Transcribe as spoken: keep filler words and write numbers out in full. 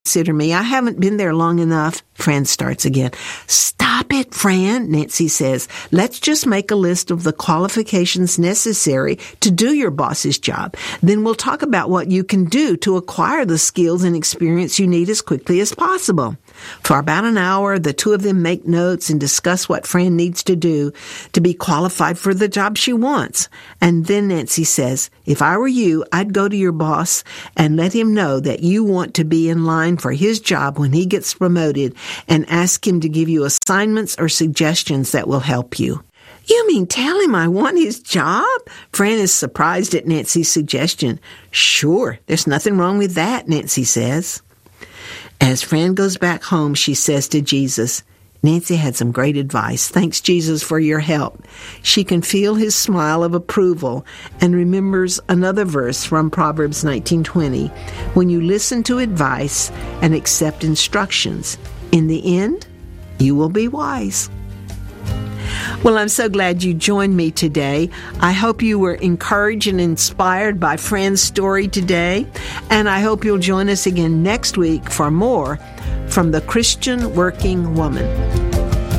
consider me. I haven't been there long enough. Fran starts again. Stop it, Fran, Nancy says. Let's just make a list of the qualifications necessary to do your boss's job. Then we'll talk about what you can do to acquire the skills and experience you need as quickly as possible. For about an hour, the two of them make notes and discuss what Fran needs to do to be qualified for the job she wants. And then Nancy says, if I were you, I'd go to your boss and let him know that you want to be in line for his job when he gets promoted and ask him to give you assignments or suggestions that will help you. You mean tell him I want his job? Fran is surprised at Nancy's suggestion. Sure, there's nothing wrong with that, Nancy says. As Fran goes back home, she says to Jesus, Nancy had some great advice. Thanks, Jesus, for your help. She can feel his smile of approval and remembers another verse from Proverbs nineteen twenty. When you listen to advice and accept instructions, in the end, you will be wise. Well, I'm so glad you joined me today. I hope you were encouraged and inspired by Fran's story today, and I hope you'll join us again next week for more from the Christian Working Woman.